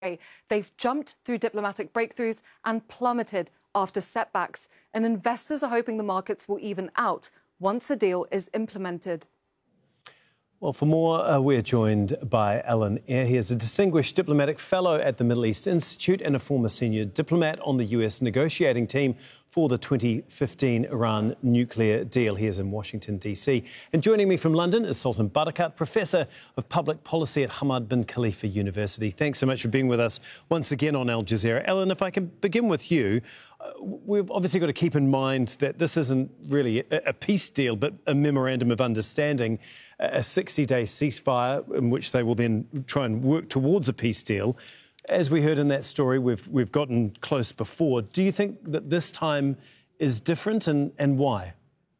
They've jumped through diplomatic breakthroughs and plummeted after setbacks. And investors are hoping the markets will even out once the deal is implemented. Well, for more, we're joined by Alan Eyre. He is a distinguished diplomatic fellow at the Middle East Institute and a former senior diplomat on the US negotiating team for the 2015 Iran nuclear deal. He is in Washington, D.C. And joining me from London is Sultan Barakat, Professor of Public Policy at Hamad bin Khalifa University. Thanks so much for being with us once again on Al Jazeera. Alan, if I can begin with you, we've obviously got to keep in mind that this isn't really a peace deal, but a memorandum of understanding, a 60-day ceasefire in which they will then try and work towards a peace deal. As we heard in that story, we've gotten close before. Do you think that this time is different, and why?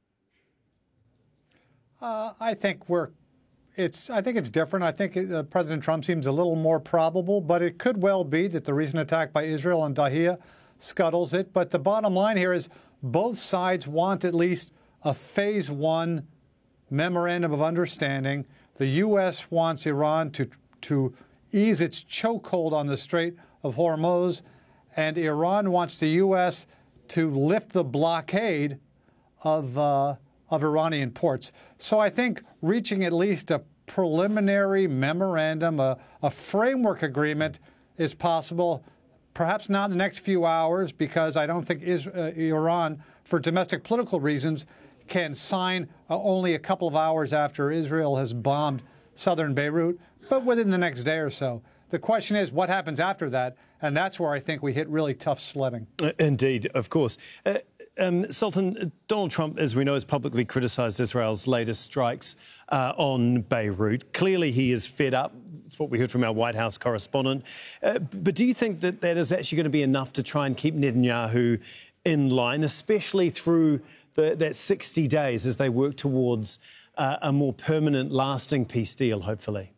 I think it's different. I think President Trump seems a little more probable, but it could well be that the recent attack by Israel on Dahia scuttles it. But the bottom line here is both sides want at least a phase one memorandum of understanding. The U.S. wants Iran to ease its chokehold on the Strait of Hormuz, and Iran wants the U.S. to lift the blockade of Iranian ports. So I think reaching at least a preliminary memorandum, a framework agreement is possible. Perhaps not in the next few hours, because I don't think Iran, for domestic political reasons, can sign only a couple of hours after Israel has bombed southern Beirut, but within the next day or so. The question is, what happens after that? And that's where I think we hit really tough sledding. Indeed, of course. Sultan, Donald Trump, as we know, has publicly criticised Israel's latest strikes on Beirut. Clearly, he is fed up. It's what we heard from our White House correspondent. But do you think that that is actually going to be enough to try and keep Netanyahu in line, especially through that 60 days as they work towards a more permanent, lasting peace deal, hopefully?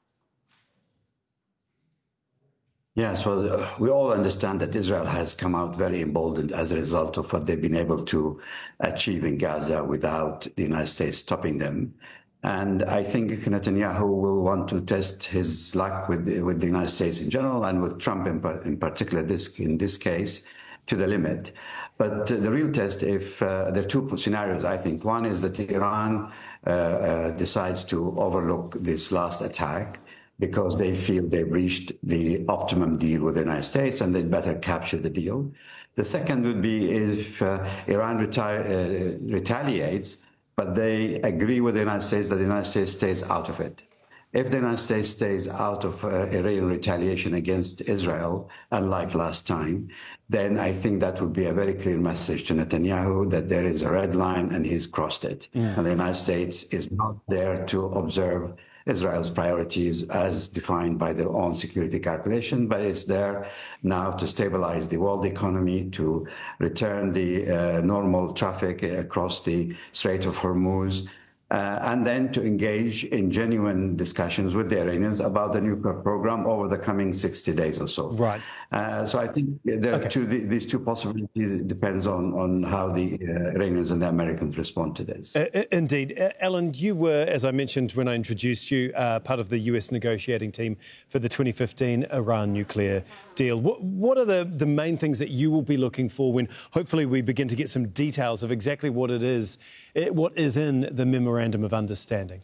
Yes, well, we all understand that Israel has come out very emboldened as a result of what they've been able to achieve in Gaza without the United States stopping them. And I think Netanyahu will want to test his luck with the United States in general and with Trump in particular in this case to the limit. But the real test, if there are two scenarios, I think. One is that Iran decides to overlook this last attack because they feel they've reached the optimum deal with the United States and they'd better capture the deal. The second would be if Iran retaliates, but they agree with the United States that the United States stays out of it. If the United States stays out of Iranian retaliation against Israel, unlike last time, then I think that would be a very clear message to Netanyahu that there is a red line and he's crossed it. Yeah. And the United States is not there to observe Israel's priorities as defined by their own security calculation, but it's there now to stabilize the world economy, to return the normal traffic across the Strait of Hormuz, and then to engage in genuine discussions with the Iranians about the nuclear program over the coming 60 days or so. Right. So I think there are these two possibilities. It depends on how the Iranians and the Americans respond to this. Indeed. Alan, you were, as I mentioned when I introduced you, part of the US negotiating team for the 2015 Iran nuclear deal. What are the main things that you will be looking for when hopefully we begin to get some details of exactly what it is, what is in the memorandum of understanding?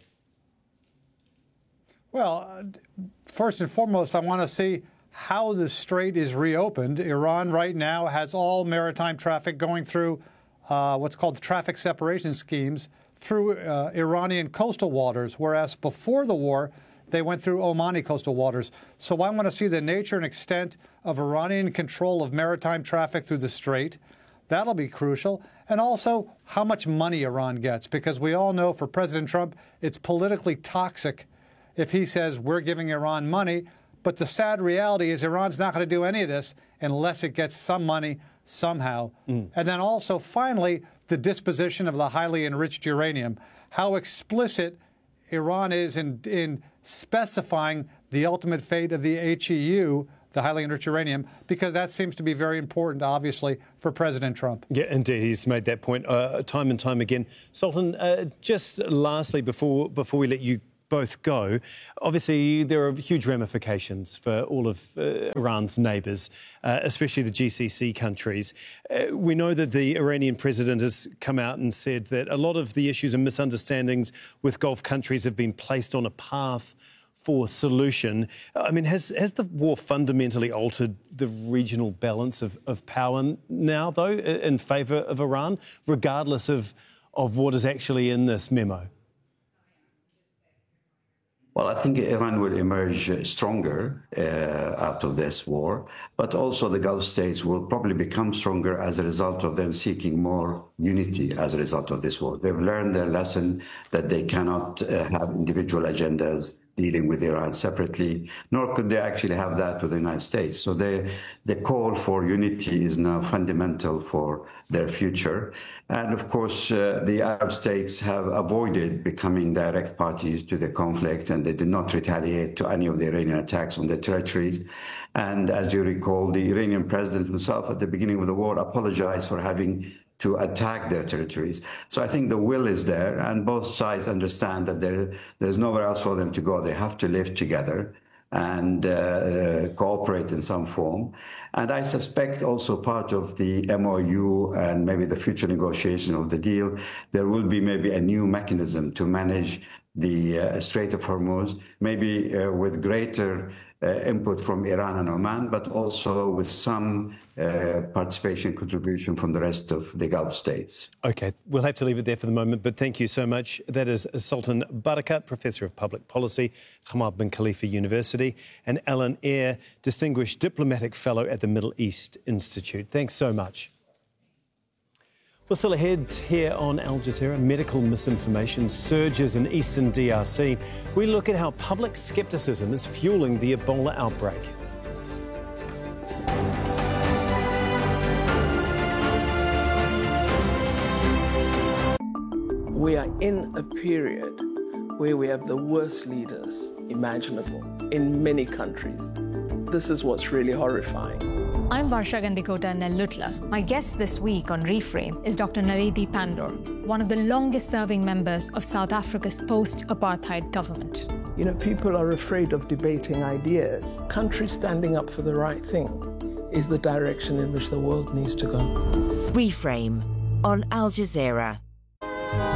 Well, first and foremost, I want to see how the strait is reopened. Iran right now has all maritime traffic going through what's called traffic separation schemes through Iranian coastal waters, whereas before the war, they went through Omani coastal waters. So I want to see the nature and extent of Iranian control of maritime traffic through the strait. That'll be crucial. And also how much money Iran gets, because we all know for President Trump, it's politically toxic if he says we're giving Iran money. But the sad reality is Iran's not going to do any of this unless it gets some money somehow. And then also, finally, the disposition of the highly enriched uranium. How explicit Iran is in specifying the ultimate fate of the HEU, the highly enriched uranium, because that seems to be very important, obviously, for President Trump. Yeah, indeed. He's made that point time and time again. Sultan, just lastly, before we let you both go. Obviously, there are huge ramifications for all of Iran's neighbours, especially the GCC countries. We know that the Iranian president has come out and said that a lot of the issues and misunderstandings with Gulf countries have been placed on a path for solution. I mean, has the war fundamentally altered the regional balance of power now, though, in favour of Iran, regardless of what is actually in this memo? Well, I think Iran will emerge stronger out of this war, but also the Gulf states will probably become stronger as a result of them seeking more unity as a result of this war. They've learned their lesson that they cannot have individual agendas dealing with Iran separately, nor could they actually have that with the United States. So the call for unity is now fundamental for their future. And of course, the Arab states have avoided becoming direct parties to the conflict, and they did not retaliate to any of the Iranian attacks on their territories. And as you recall, the Iranian president himself at the beginning of the war apologized for having to attack their territories. So I think the will is there, and both sides understand that there's nowhere else for them to go. They have to live together and cooperate in some form. And I suspect also part of the MOU and maybe the future negotiation of the deal, there will be maybe a new mechanism to manage the Strait of Hormuz, maybe with greater input from Iran and Oman, but also with some participation contribution from the rest of the Gulf states. OK, we'll have to leave it there for the moment, but thank you so much. That is Sultan Barakat, Professor of Public Policy, Hamad bin Khalifa University, and Alan Eyre, Distinguished Diplomatic Fellow at the Middle East Institute. Thanks so much. Well, still ahead here on Al Jazeera, medical misinformation surges in eastern DRC. We look at how public scepticism is fueling the Ebola outbreak. We are in a period where we have the worst leaders imaginable in many countries. This is what's really horrifying. I'm Varsha Gandikota Nellutla. My guest this week on Reframe is Dr. Naledi Pandor, one of the longest-serving members of South Africa's post-apartheid government. You know, people are afraid of debating ideas. Countries standing up for the right thing is the direction in which the world needs to go. Reframe on Al Jazeera.